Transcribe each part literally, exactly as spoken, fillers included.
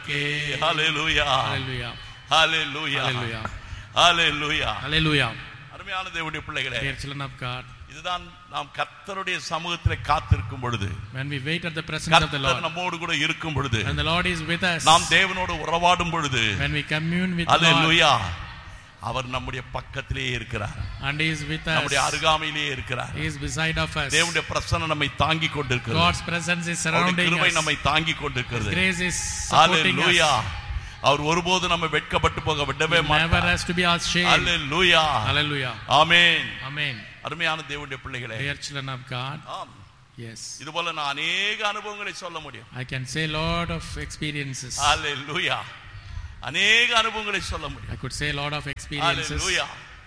கர்த்தருக்கே ஹalleluya Hallelujah. ஹalleluya Hallelujah. ஹalleluya Hallelujah. அருமையான தேவனுடைய பிள்ளைகளே, Dear children of God, இதுதான் நாம் கர்த்தருடைய சமூகத்திலே காத்திருக்கும் பொழுது, when we wait at the presence of the Lord, கர்த்தர் நம்மோடு கூட இருக்கும் பொழுது, and the Lord is with us, நாம் தேவனோடு உறவாடும் பொழுது, when we commune with the Lord, ஹalleluya, அவர் நம்முடைய பக்கத்திலே இருக்கிறார், and he is with us, நம்முடைய அருகாமையிலே இருக்கிறார். he is beside of us. தேவனுடைய பிரசன்னம் நம்மை தாங்கிக் கொண்டிருக்கிறது. God's presence is surrounding கிருபை us. நம்மை தாங்கிக் கொண்டிருக்கிறது. Grace is supporting hallelujah. us. அவர் ஒருபோது நம்ம வெட்கப்பட்டு போக விடவே He never மாட்டார். has to be ashamed. Hallelujah. Hallelujah. Amen. Amen. அருமையான தேவனுடைய பிள்ளைகளே, Dear children of God, ஆம், yes, இது போல நான் अनेक அனுபவங்களை சொல்ல முடியும். I can say lot of experiences. ஹalleluya. अनेक அனுபவங்களை சொல்ல முடியும். I could say lot of experiences. ஹalleluya.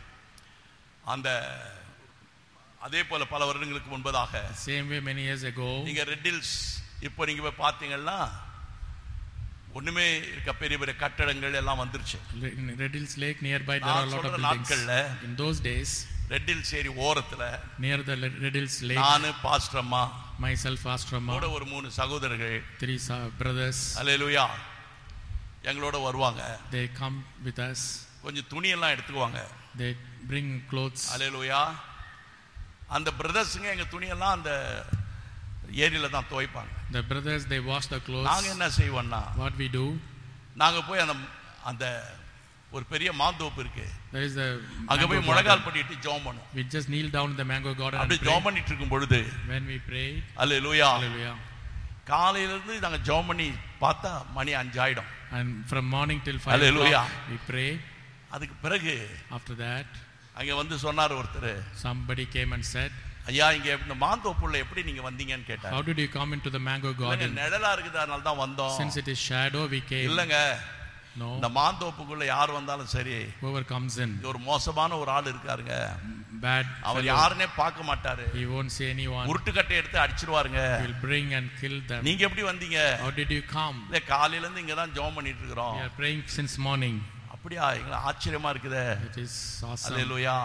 அந்த அதே போல பல வருடங்களுக்கு முன்பதாக, Same way many years ago, நீங்க ரெட் ஹில்ஸ் இப்போ நீங்க போய் பாத்தீங்கன்னா ஒண்ணுமே இருக்க பெரிய பெரிய கட்டடங்கள் எல்லாம் வந்துருச்சு. in Red Hills Lake nearby there are a lot of buildings. In those days, red hills ஏரி ஓரத்துல near the Red Hills Lake, நானு பாஸ்டர் அம்மா, myself, Pastor Amma, கூட ஒரு மூணு சகோதரர்கள், three brothers, ஹalleluya, எங்களோட வருவாங்க. they come with us. கொஞ்சம் துணி எல்லாம் எடுத்துக்குவாங்க. They bring clothes. ஹalleluya. அந்த பிரதர்ஸ்ங்க எங்க துணி எல்லாம் அந்த ஏரியில தான் துவைப்பாங்க. The brothers, they wash the clothes. நாங்க என்ன செய்வோம்னா, What we do, நாங்க போய் அந்த அந்த ஒரு பெரிய மாந்தோப்பு இருக்கு, there is a அங்க போய் முழங்கால் படிட்டு ஜெபம் பண்ணுவோம். we just kneel down in the mango garden and அப்படி pray. ஜெபம் பண்ணிட்டு இருக்கும் பொழுது, When we pray, hallelujah, hallelujah, காலையில இருந்து நாங்க ஜெபம் பண்ணி பார்த்தா மணி அஞ்சு ஆயிடும். and from morning till five Hallelujah. o'clock we pray. அதுக்கு பிறகு After that, அங்க வந்து சொன்னார் ஒருத்தர், somebody came and said, ஐயா இங்க இந்த மாந்தோப்புள்ள எப்படி நீங்க வந்தீங்கன்னு கேட்டார். how did you come into the mango garden? நிழலா இருக்குது அதனால தான் வந்தோம். Since it is shadow, we came. இல்லங்க, No, இந்த மாந்தோப்புக்குள்ள யார் வந்தாலும் சரி, whoever comes in, ஒரு மோசமான ஒரு ஆள் இருக்காருங்க, bad அவர் fellow, யாருன்னே பார்க்க மாட்டாரு, he won't see anyone, உருட்டுக்கட்டை எடுத்து அடிச்சிருவாருங்க. he will bring and kill them. நீங்க எப்படி வந்தீங்க? How did you come? இல்ல காலையில இருந்து இங்க தான் ஜெபம் பண்ணிட்டு இருக்கோம். We are praying since morning. அப்படியா? எங்களுக்கு ஆச்சரியமா இருக்குதே. It is awesome. ஹalleluya.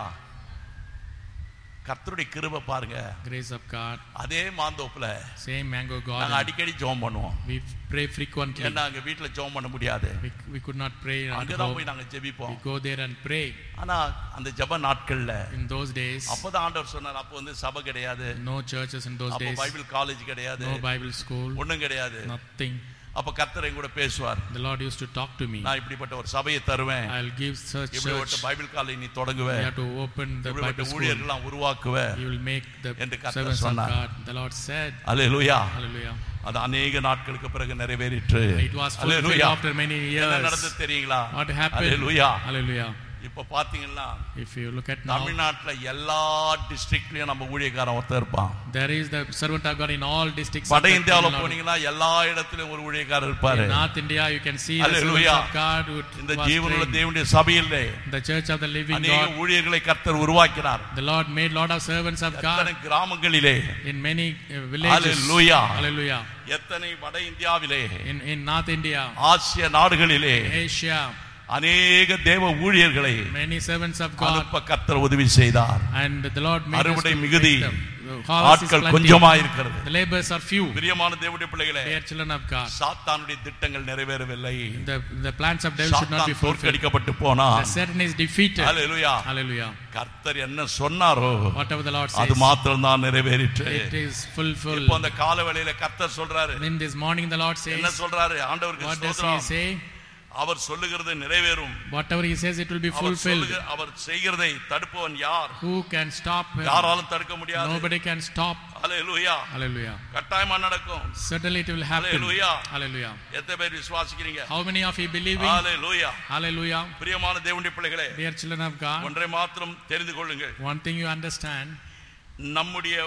கர்த்தருடைய கிருபை பாருங்க. Grace of God. அதே மாந்தோப்புல Same mango நாங்க garden. அடிக்கடி ஜெபம் பண்ணுவோம். We pray frequently. ஏன்னா அங்க வீட்ல ஜெபம் பண்ண முடியாது. We, we could not pray at அங்கதான் home. போய் நாங்க ஜெபிப்போம். We go there and pray. ஆனா அந்த ஜெப நாட்கள்ல In those days, அப்பதான் ஆண்டவர் சொன்னார், அப்ப வந்து சபை கிடையாது, no churches in those அப்ப days, பைபிள் காலேஜ் கிடையாது, no Bible school, ஒண்ணும் கிடையாது. nothing. அப்ப கர்த்தர் என் கூட பேசுவார். The Lord used to talk to me. நான் இப்படிப்பட்ட ஒரு சபையை தருவேன், I'll give such இப்படிப்பட்ட church. பைபிள் காலேஜ் நீ தொடங்குவ, You have to open the இப்படிப்பட்ட Bible school. ஊழியர்கள்லாம் உருவாக்குவ You will make the என்று கர்த்தர் servants of சொன்னார். God. The Lord said, hallelujah. hallelujah. அது अनेक நாட்களுக்கு பிறகு நிறைவேறிற்று. It was fulfilled hallelujah. after many என்ன years. நடந்தது தெரியுங்களா? What happened? ஹalleluya. Hallelujah. இப்ப பாத்தீங்கன்னா If you look at now, தமிழ்நாட்டுல எல்லா டிஸ்ட்ரிக்ட்லயும் நம்ம ஊழியக்காரன் ஒருத்தர் இருப்பான். there is the servant of God in all districts. வட of the இந்தியாவுல Tamil Nadu. போனீங்கன்னா எல்லா இடத்துலயும் ஒரு ஊழியக்காரர் இருப்பாரு. In North India, you can see the Hallelujah. servants of God who இந்த was ஜீவனுள்ள trained. தேவனுடைய சபையிலே The church of the living அநேக God. ஊழியர்களை கர்த்தர் உருவாக்கினார். The Lord made lot of servants of எத்தனை God கிராமங்களிலே, in many uh, villages. Hallelujah. Hallelujah. எத்தனை வட இந்தியாவிலே, In in North India, ஆசிய நாடுகளிலே Asia, அநேக தேவ ஊழியர்களை many servants of God, அனுப்ப கர்த்தர் உதவி செய்தார். and the Lord made us அறுவடை to மிகுதி, make them. The harvest is ஆட்கள் plenty. கொஞ்சமா இருக்கிறது. The labors are few. பிரியமான தேவனுடைய பிள்ளைகளே, Dear children of God, சாத்தானுடைய திட்டங்கள் நிறைவேறவில்லை. the the plans of devil should not be சாத்தான் fulfilled. தோற்கடிக்கப்பட்டு போனா, The Satan is defeated. Hallelujah. Hallelujah. கர்த்தர் என்ன சொன்னாரோ Whatever the Lord அது says, மாத்திரம் தான் நிறைவேறிற்று. it is fulfilled. இப்போ அந்த காலவேளையில கர்த்தர் சொல்றாரு, In this morning, the Lord என்ன says, சொல்றாரு? ஆண்டவருக்கு what does ஸ்தோத்திரம். He say? அவர் சொல்லுகிறது நிறைவேறும். Whatever He says, it will be our fulfilled. சொல்லுகிற அவர் செய்கிறதை தடுப்பவன் யார்? Who can stop Him? யாராலும் தடுக்க முடியாது. Nobody can stop. Hallelujah. Hallelujah. கட்டாயமா நடக்கும். Certainly it will happen. Hallelujah. Hallelujah. எத்தனை பேர் விசுவாசிக்கிறீங்க? How many of you believing? Hallelujah. Hallelujah. பிரியமான தேவனுடைய பிள்ளைகளே, Dear children of God, ஒன்றை மாத்திரம் தெரிந்து கொள்ளுங்கள். one thing you understand, நம்முடைய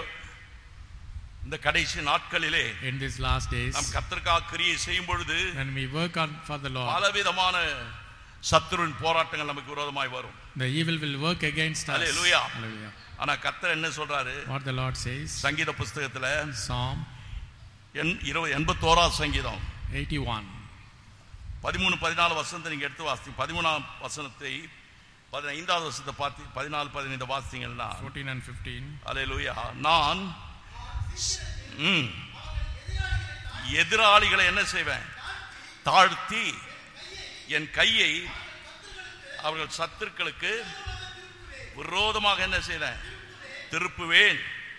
இந்த கடைசி நாட்களிலே in these last days, நாம் கர்த்தருக்காக கிரியை செய்யும் பொழுது when we work on for the Lord, பலவிதமான சத்துருவின் போராட்டங்கள் நமக்கு விரோதமாய் வரும். the evil will work against us. Hallelujah. Hallelujah. ஆனா கர்த்தர் என்ன சொல்றாரு? What the Lord says, சங்கீத புஸ்தகத்துல Psalm எண்பத்தோராம் சங்கீதம் eighty-one, பதிமூணு பதினாலு வசனத்தை நீங்க எடுத்து வாசிங்க. பதிமூணாம் வசனத்தை பதினைந்தாவது வசனத்தை பார்த்து பதினாலு பதினைந்து வாசித்தீங்கன்னா, fourteen and fifteen, ஹalleluya. நான் ம், எதிராளிகளை என்ன செய்வேன்? தாழ்த்தி என் கையை அவர்கள் சத்துருக்களுக்கு விரோதமாக என்ன செய்வேன்? திருப்புவேன்.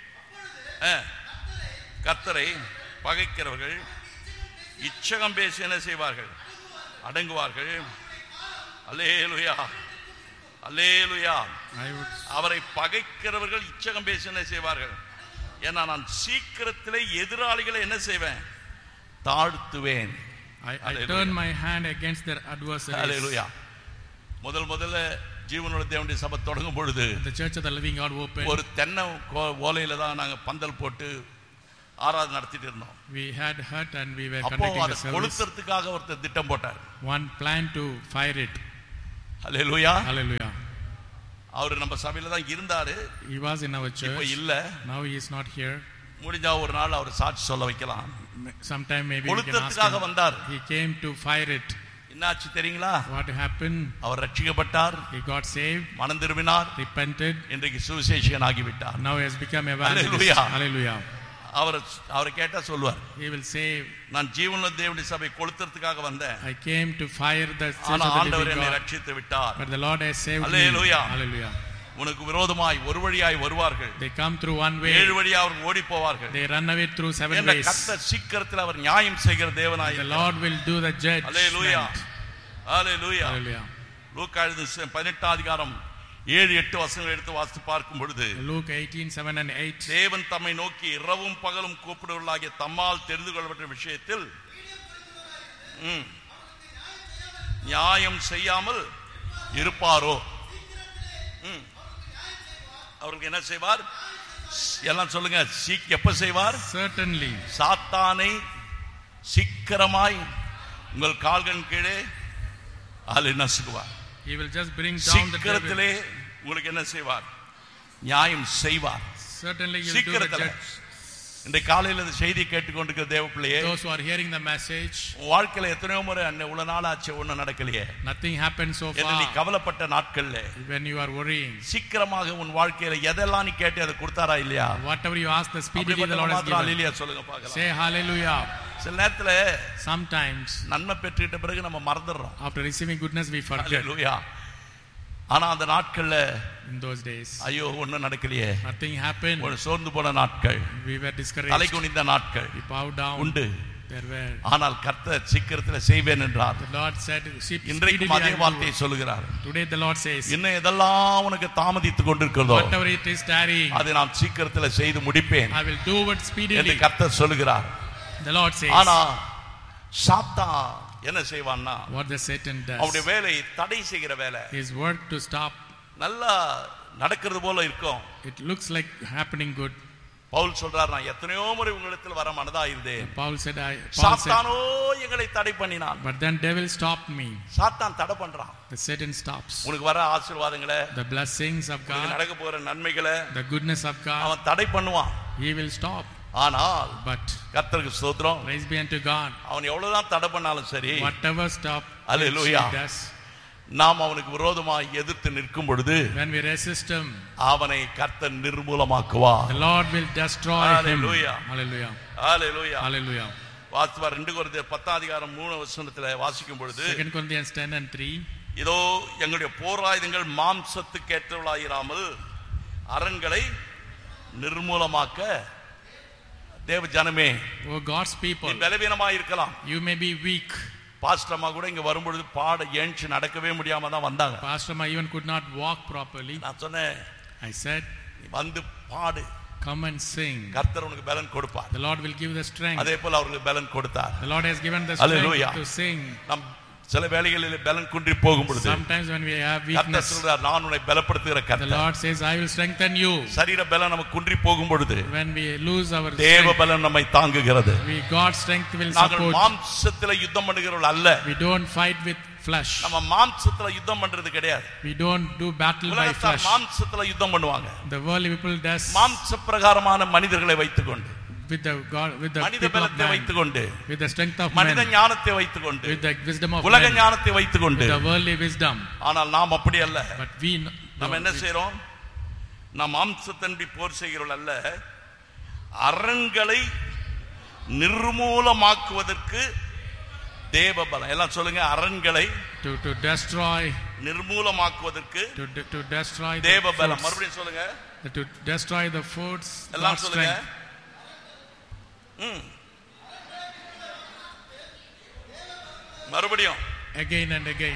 கர்த்தரை பகைக்கிறவர்கள் இச்சகம் பேசி என்ன செய்வார்கள்? அடங்குவார்கள். அல்லேலூயா, அல்லேலூயா. அவரை பகைக்கிறவர்கள் இச்சகம் பேசி என்ன செய்வார்கள்? ஏன்னா நான் சீக்கிரத்திலே எதிராளிகளை என்ன செய்வேன்? தாழ்த்துவேன். I, I turn my hand against their adversaries. Hallelujah. முதல் முதல்ல ஜீவனுள்ள தேவனுடைய சபை தொடங்கும் பொழுது the church of the living God opened. ஒரு தென்னை ஓலையில தான் நாங்க பந்தல் போட்டு ஆராதனை நடத்திட்டு இருந்தோம். We had hut and we were அப்போ conducting அதை the service. கொளுத்துறதுக்காக ஒருத்தர் திட்டம் போட்டார். One plan to fire it. Hallelujah. Hallelujah. அவர் நம்ம சபையில தான் இருந்தாரு. He was in our church. இப்போ இல்ல. Now he is not here. முடிஞ்சா ஒரு நாள் அவர் சாட்சி சொல்ல வைக்கலாம். Sometime maybe we can ask him. வந்தார். He came to fire it. என்னாச்சு தெரியுங்களா? What happened? Our ரட்சிக்கப்பட்டார். He got saved. மனம் திரும்பினார். Repented. இன்றைக்கு சுவிசேஷகன் ஆகிவிட்டார். Now he has become evangelist. Hallelujah. Hallelujah. அவர் அவர் கேட்டா சொல்வார். He will say, நான் ஜீவனுள்ள தேவனுடைய சபை கொளுத்துறதுக்காக வந்தேன். I came to fire the church of the ஆண்டவர் living என்னை God. ரட்சித்து விட்டார். But the Lord has saved me. Hallelujah. Hallelujah. உனக்கு விரோதமாய் ஒரு வழியாய் வருவார்கள். They come through one way. ஏழு வழியா அவர்கள் ஓடி போவார்கள். They run away through seven இந்த ways. கர்த்தர் சீக்கிரத்தில் அவர் நியாயம் செய்கிற தேவனாய் The Lord will do the judgment. Hallelujah. Hallelujah. Hallelujah. லூக்கா எழுதின பதினெட்டாம் அதிகாரம் ஏழு எட்டு வசனங்கள் எடுத்து வாசித்து பார்க்கும் பொழுது Luke eighteen seven and eight. தேவன் தம்மை நோக்கி இரவும் பகலும் கூப்பிடுவர்களாகிய தம்மால் தெரிந்து கொள்ளப்பட்ட விஷயத்தில் நியாயம் செய்யாமல் இருப்பாரோ? அவருக்கு என்ன செய்வார்? எல்லாம் சொல்லுங்க. எப்ப செய்வார்? Certainly. சாத்தானை சீக்கிரமாய் உங்கள் கால்கள் கீழே ஆளு நசுக்குவார். He will just bring down the சீக்கிரத்திலே உங்களுக்கு என்ன செய்வார்? நியாயம் செய்வார். Certainly he will do the judge. இந்த காலையில் இந்த செய்தி கேட்டுக்கொண்டிருக்கிற தேவ பிள்ளையே, those who are hearing the message, வாழ்க்கையில எத்தனையோ முறை அன்னை உள்ள நாள் ஆச்சு ஒண்ணு நடக்கலையே, nothing happened so far. நீ கவலைப்பட்ட நாட்கள்ல when you are worrying, சீக்கிரமாக உன் வாழ்க்கையில எதெல்லாம் நீ கேட்டு அதை கொடுத்தாரா இல்லையா? whatever you ask, the speedily the Lord has given. ஹalleluya சொல்லுங்க பார்க்கலாம். Say hallelujah. சில நேரத்துல sometimes நன்மை பெற்றுட்ட பிறகு நம்ம மறந்துறோம். after receiving goodness we forget. ஹalleluya. ஆனா அந்த நாட்கள்ல in those days ஐயோ ஒண்ணும் நடக்கலையே, nothing happened. ஒரு சோர்ந்து போன நாட்கள், we were discouraged, தலை குனிந்த நாட்கள் we bowed down உண்டு. there were, ஆனால் கர்த்தர் சீக்கிரத்துல செய்வேன் என்றார். the Lord said, இன்றைக்கு அதே வார்த்தையை சொல்லுகிறார். today the Lord says, இன்னும் எதெல்லாம் உனக்கு தாமதித்துக் கொண்டிருக்கிறதோ whatever it is tarrying, அதை நான் சீக்கிரத்துல செய்து முடிப்பேன் I will do it speedily. என்று கர்த்தர் சொல்லுகிறார். the Lord says. ஆனா சாத்தான் என்ன செய்வான்னா, what the Satan does, அவருடைய வேலை தடை செய்கிற வேலை. his work to stop. நல்லா நடக்கிறது போல இருக்கும், it looks like happening good. Pavul சொல்றார், நான் எத்தனையோ முறை உங்களிடத்தில் வர மனதா இருந்தேன். Paul said, I, Paul சாத்தானோ எங்களை தடை பண்ணினான். but then devil stopped me. சாத்தான் தடை பண்றான். the Satan stops. உங்களுக்கு வர ஆசீர்வாதங்களை, the blessings of God, நடக்க போற நன்மைகளை, the goodness of God, அவன் தடை பண்ணுவான். he will stop. ஆனால் but கர்த்தருக்கு ஸ்தோத்திரம், praise be unto God, அவன் எவ்வளவுதான் தடை பண்ணாலும் சரி, whatever stop Hallelujah, he does, நாம் அவனுக்கு விரோதமாய் எதிர்த்து நிற்கும் பொழுது when we resist him, அவனை கர்த்தர் நிர்மூலமாக்குவார். the Lord will destroy Hallelujah. him. Hallelujah. Hallelujah. Hallelujah. வாசிப்பா ரெண்டு கொரிந்தியர் பத்தாம் அதிகாரம் மூணு வசனத்துல வாசிக்கும் பொழுது, Second Corinthians ten and three, இதோ எங்களுடைய போராயுதங்கள் மாம்சத்துக்கு ஏற்றவளாயிராமல் அரண்களை நிர்மூலமாக்க தேவ ஜனமே, oh God's people, நீ பலவீனமாய் இருக்கலாம். you may be weak. Pastor அம்மா கூட இங்க வரும்பொழுது பாட ஏஞ்சி நடக்கவே முடியாம தான் வந்தாங்க. Pastor Ma even could not walk properly. நான் சொன்னேன், I said, வந்து பாடு, come and sing. கர்த்தர் உனக்கு பலன் கொடுப்பார். The Lord will give the strength. அதே போல அவருக்கு பலன் கொடுத்தார். The Lord has given the Hallelujah. strength to sing. நம் சில வேளைகளில் பலன் குன்றி போகும் பொழுது sometimes when we have கர்த்தர் weakness, சொல்றார், நான் உன்னை பலப்படுத்துகிற the கர்த்தர். Lord says, I will strengthen you. சரீர பலன் நமக்கு குன்றி போகும் பொழுது when we lose our தேவ strength, பலன் நம்மை தாங்குகிறது. we God's strength will நாங்கள் support. மாம்சத்திலே யுத்தம் பண்ணுகிறவர்கள் அல்ல. we don't fight with flesh. நம்ம மாம்சத்திலே யுத்தம் பண்றது கிடையாது. we don't do battle by உலகத்தார் flesh. மாம்சத்திலே யுத்தம் பண்ணுவாங்க. the worldly people does மாம்ச பிரகாரமான மனிதர்களை வைத்துக்கொண்டு, with the God, with the மனித people of பலத்தை man, வைத்துக்கொண்டு, with the strength of மனித man, ஞானத்தை வைத்துக்கொண்டு, with the wisdom of உலக man, ஞானத்தை with வைத்துக்கொண்டு, the worldly wisdom. ஆனால் நாம் அப்படி அல்ல. but we no, நம்ம என்ன we- செய்றோம்? நாம் மாம்சத்தன்பி போர் செய்கிறோம் அல்ல, அரண்களை நிர்மூலமாக்குவதற்கு தேவ பலம். எல்லாம் சொல்லுங்க. அரண்களை to to destroy, நிர்மூலமாக்குவதற்கு to to destroy the தேவ பலம். forts. மறுபடியும் சொல்லுங்க. To destroy the forts, எல்லாம் God's சொல்லுங்க. strength. ம் மறுபடியும் Again and again.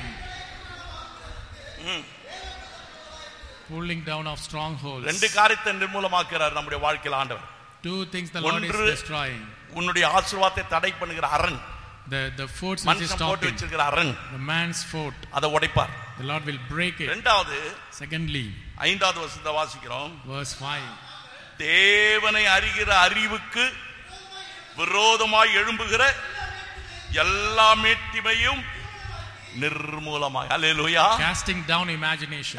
ம் Pulling down of strongholds. ரெண்டு காரியத்தை நிர்மூலமாக்குறார் நம்முடைய வாழ்க்கையில் ஆண்டவர். Two things the Lord is ஒன்று destroying. உன்னுடைய ஆசீர்வாதத்தை தடை பண்ணுகிற அரண். The the forts which is மனுஷன் போட்டு stopping. வச்சிருக்கிற அரண். The man's fort. அதை உடைப்பார். The Lord will break it. இரண்டாவது Secondly, ஐந்தாவது வசனத்தை வாசிக்கிறோம். verse five. தேவனை அறிகிற அறிவுக்கு விரோதமாய் எழும்புகிற எல்லா மேட்டிமையும் நிர்மூலமாய். அல்லேலூயா. Casting down imagination.